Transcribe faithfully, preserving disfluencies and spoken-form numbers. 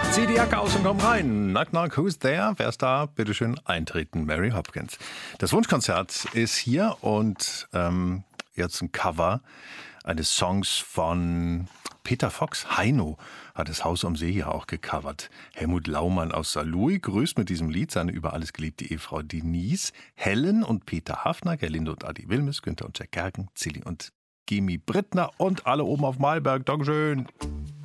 Zieh die Jacke aus und komm rein. Knock, knock, who's there? Wer ist da? Bitte schön eintreten. Mary Hopkins. Das Wunschkonzert ist hier und ähm, jetzt ein Cover eines Songs von Peter Fox. Heino hat das Haus am See hier auch gecovert. Helmut Laumann aus Saarlouis grüßt mit diesem Lied seine über alles geliebte Ehefrau Denise, Helen und Peter Hafner, Gerlinde und Adi Wilmes, Günther und Jack Gerken, Zilli und Gimi Brittner und alle oben auf Malberg. Dankeschön.